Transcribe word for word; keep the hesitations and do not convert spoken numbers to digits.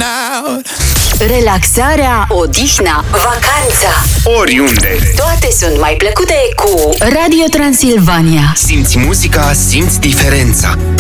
out. Relaxarea, odihna, vacanța, oriunde. toate sunt mai plăcute cu Radio Transilvania. Simți muzica, simți diferența.